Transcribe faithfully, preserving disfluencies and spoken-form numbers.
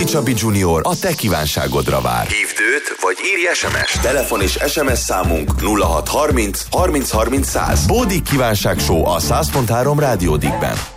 Csabi Junior a te kívánságodra vár. Hívd őt, vagy írj es em es. Telefon és es em es számunk nulla hat harminc harminc harminc száz. Bódik kívánság show a száz pont három Rádió Dickben.